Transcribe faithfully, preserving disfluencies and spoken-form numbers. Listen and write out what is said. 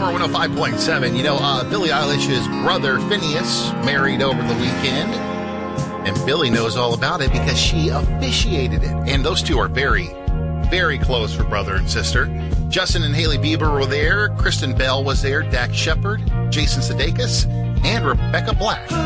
Power one oh five point seven. You know, uh, Billie Eilish's brother, Phineas, married over the weekend. And Billie knows all about it because she officiated it. And those two are very, very close for brother and sister. Justin and Hailey Bieber were there. Kristen Bell was there. Dax Shepard, Jason Sudeikis, and Rebecca Black.